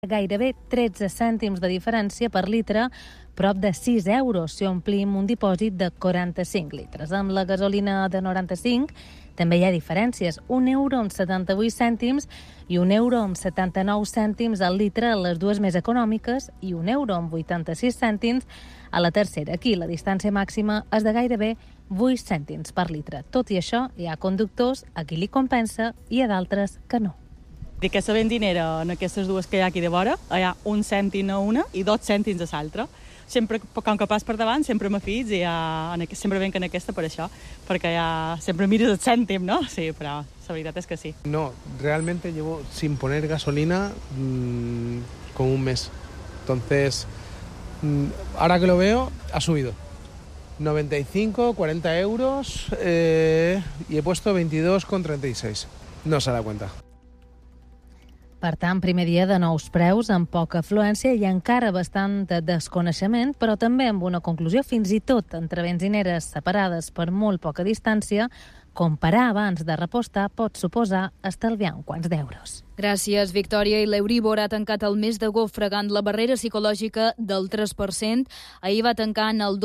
Gairebé 13 cèntims de diferència per litre, prop de 6 euros si omplim un dipòsit de 45 litres. Amb la gasolina de 95 també hi ha diferències, 1 euro amb 78 cèntims i 1 euro amb 79 cèntims al litre a les dues més econòmiques i 1 euro amb 86 cèntims a la tercera. Aquí la distància màxima és de gairebé 8 cèntims per litre. Tot i això, hi ha conductors a qui li compensa i a d'altres que no. Aquesta benzina, en aquestes dues que hi ha aquí de vora, hi ha 1 cèntim a una i 2 cèntims a l'altra. Sempre, com que pas per davant, sempre m'afits i sempre venc en aquesta per això, perquè sempre mires el cèntim, ¿no? Sí, però la veritat és que sí. No, realmente llevo sin poner gasolina con un mes. Entonces, ahora que lo veo, ha subido. 95, 40 euros y he puesto 22,36. No se da cuenta. Per tant, primer dia de nous preus, amb poca afluència i encara bastant de desconeixement, però també amb una conclusió fins i tot entre benzineres separades per molt poca distància, comparar abans de repostar pot suposar estalviar uns quants d'euros. Gràcies, Victòria. I l'Euríbor ha tancat el mes d'agost fregant la barrera psicològica del 3%. Ahir va tancar en el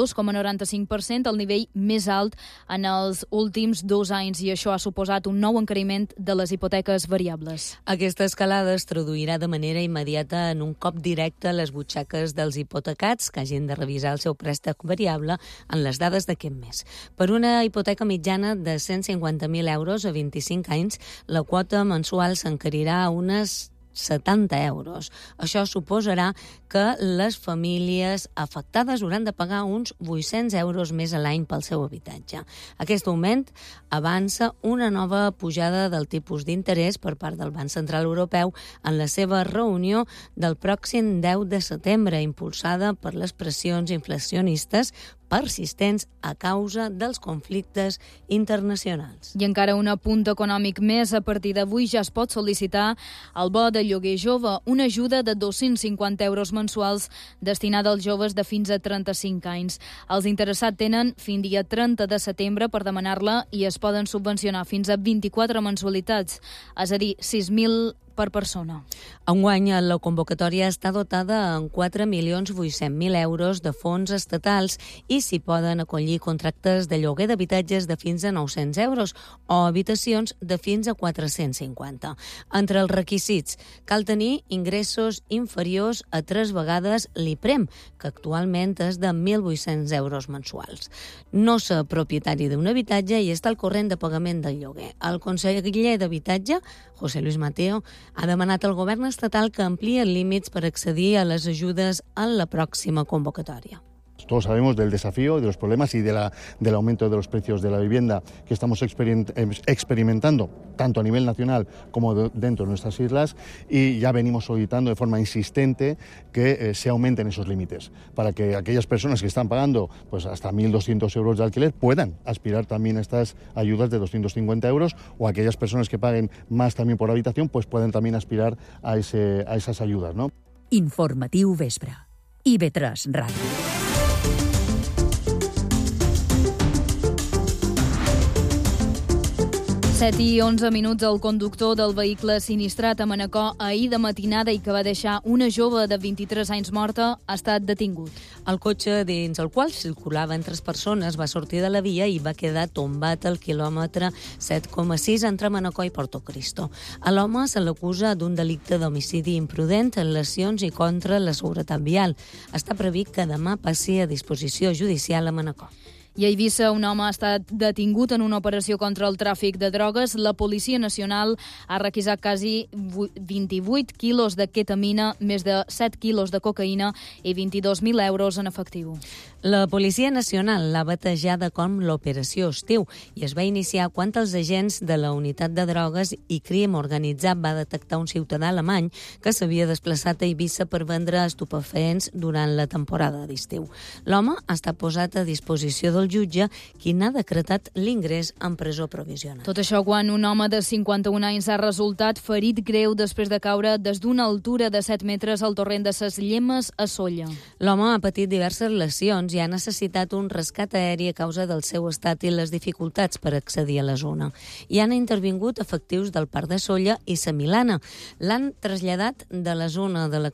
2,95%, el nivell més alt en els últims 2 anys, i això ha suposat un nou encariment de les hipoteques variables. Aquesta escalada es traduirà de manera immediata en un cop directe a les butxaques dels hipotecats que hagin de revisar el seu préstec variable en les dades d'aquest mes. Per una hipoteca mitjana de 150.000 euros a 25 anys, la quota mensual s'encarirà a unes 70 euros. Això suposarà que les famílies afectades hauran de pagar uns 800 euros més a l'any pel seu habitatge. Aquest augment avança una nova pujada del tipus d'interès per part del Banc Central Europeu en la seva reunió del pròxim 10 de setembre, impulsada per les pressions inflacionistes persistents a causa dels conflictes internacionals. I encara un apunt econòmic més. A partir d'avui ja es pot sol·licitar el bo de lloguer jove, una ajuda de 250 euros mensuals destinada als joves de fins a 35 anys. Els interessats tenen fins dia 30 de setembre per demanar-la i es poden subvencionar fins a 24 mensualitats, és a dir, 6.000 per persona. Enguany, la convocatòria està dotada amb 4.800.000 euros de fons estatals i s'hi poden acollir contractes de lloguer d'habitatges de fins a 900 euros o habitacions de fins a 450. Entre els requisits, cal tenir ingressos inferiors a 3 vegades l'IPREM, que actualment és de 1.800 euros mensuals. No ser propietari d'un habitatge i estar al corrent de pagament del lloguer. El conseller d'Habitatge, José Luis Mateo, ha demanat al govern estatal que ampliï els límits per accedir a les ajudes en la pròxima convocatòria. Todos sabemos del desafío, de los problemas y del aumento de los precios de la vivienda que estamos experimentando, tanto a nivel nacional como dentro de nuestras islas, y ya venimos solicitando de forma insistente que se aumenten esos límites, para que aquellas personas que están pagando pues hasta 1.200 euros de alquiler puedan aspirar también a estas ayudas de 250 euros, o aquellas personas que paguen más también por habitación pues pueden también aspirar a esas ayudas, ¿no? Informatiu Vespre. IB3 Ràdio. 7 i 11 minuts. El conductor del vehicle sinistrat a Manacor ahir de matinada i que va deixar una jove de 23 anys morta ha estat detingut. El cotxe dins el qual circulaven 3 persones va sortir de la via i va quedar tombat al quilòmetre 7,6 entre Manacor i Porto Cristo. A l'home se l'acusa d'un delicte d'homicidi imprudent, lesions i contra la seguretat vial. Està previst que demà passi a disposició judicial a Manacor. I a Eivissa un home ha estat detingut en una operació contra el tràfic de drogues. La Policia Nacional ha requisat quasi 28 quilos de ketamina, més de 7 quilos de cocaïna i 22.000 euros en efectiu. La Policia Nacional l'ha batejada com l'Operació Estiu i es va iniciar quan els agents de la Unitat de Drogues i Crim Organitzat va detectar un ciutadà alemany que s'havia desplaçat a Eivissa per vendre estupefaents durant la temporada d'estiu. L'home ha estat posat a disposició del jutge, qui n'ha decretat l'ingrés en presó provisional. Tot això quan un home de 51 anys ha resultat ferit greu després de caure des d'una altura de 7 metres al torrent de ses Llemes a Sóller. L'home ha patit diverses lesions i ha necessitat un rescat aeri a causa del seu estat i les dificultats per accedir a la zona. Hi han intervingut efectius del Parc de Sóller i Sa Milana. L'han traslladat de la zona de l'accident